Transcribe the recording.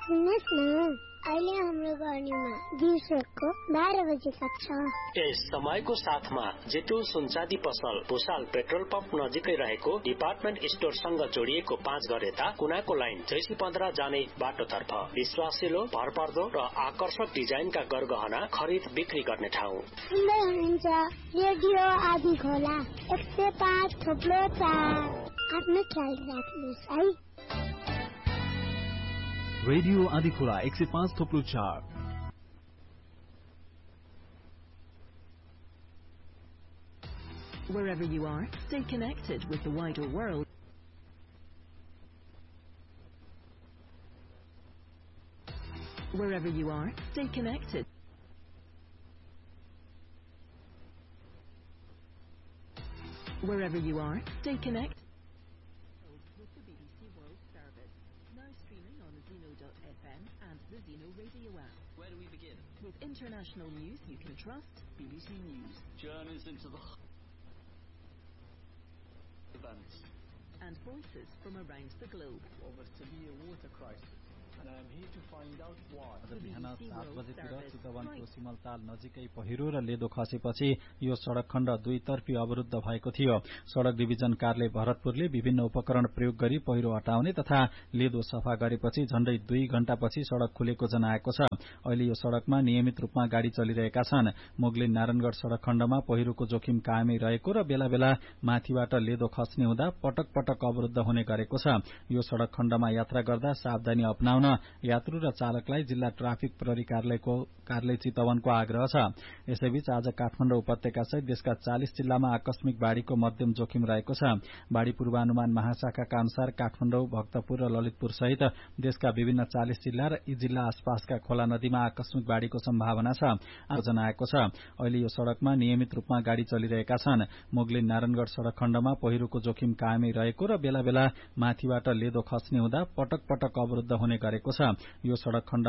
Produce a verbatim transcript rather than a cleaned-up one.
सुन्नुहोस् न, अहिले हाम्रो गर्नीमा दिउँसोको बाह्र बजे कक्षा। यस समयको साथमा जेतु सुनचाँदी पसल भुसाल पेट्रोल पम्प नजिकै रहेको डिपार्टमेन्ट स्टोरसँग जोडिएको पाँच घर यता कुनाको लाइन जैसी पन्ध्र जाने बाटोतर्फ विश्वासिलो भरपर्दो र आकर्षक डिजाइनका गरगहना खरिद बिक्री गर्ने ठाउँ। सुन्दै हुनुहुन्छ रेडियो आदि खोला एक सय पाँच थोप्लो चार। आफ्नो ख्याल राख्नुहोस् है। रेडियो आदि खोला एक सय पाँच थोप्लो चार। Wherever you are, stay connected with the wider world. Wherever you are, stay connected. Wherever you are, stay connected. With the B B C World Service. Now streaming on Zeno dot f m and the Zeno Radio app. Where do we begin? With international news you can trust, B B C News journeys into the events and voices from around the globe. Over severe water crisis, and I am here to find out why. बिहान सात बजेतिर चितवनको सिमलताल नजिकै पहिरो र लेदो खसेपछि यो सड़क खण्ड दुईतर्फी अवरुद्ध भएको थियो। सड़क डिभिजन कार्यालय भरतपुरले विभिन्न उपकरण प्रयोग गरी पहिरो हटाउने तथा लेदो सफा गरेपछि झण्डै दुई घण्टापछि सड़क खुलेको जनाएको छ। अहिले यो सड़कमा नियमित रूपमा गाड़ी चलिरहेका छन्। मोगलिन नारायणगढ़ सड़क खण्डमा पहिरोको जोखिम कायमै रहेको र बेला बेला माथिबाट लेदो खस्ने हुँदा पटक पटक अवरुद्ध हुने गरेको छ। यो सड़क खण्डमा यात्रा गर्दा सावधानी अपनाउन यात्रु र चालकलाई जिल्ला ट्राफिक प्रहरी कार्यालयको कार्यालय चितवनको आग्रह छ। यसैबीच आज काठमाडौँ उपत्यका सहित देशका चालीस जिल्लामा आकस्मिक बाढ़ीको मध्यम जोखिम रहेको छ। बाढ़ी पूर्वानुमान महाशाखाका अनुसार काठमाडौँ, भक्तपुर र ललितपुर सहित देशका विभिन्न चालीस जिल्ला र यी जिल्ला आसपासका खोला नदीमा आकस्मिक बाढ़ीको सम्भावना छ जनाएको छ। अहिले यो सड़कमा नियमित रूपमा गाड़ी चलिरहेका छन्। मोगलिन नारायणगढ़ सड़क खण्डमा पहिरोको जोखिम कायमै रहेको र बेला बेला माथिबाट लेदो खस्ने हुँदा पटक पटक अवरुद्ध हुने गरेको छ। यो सड़क खण्ड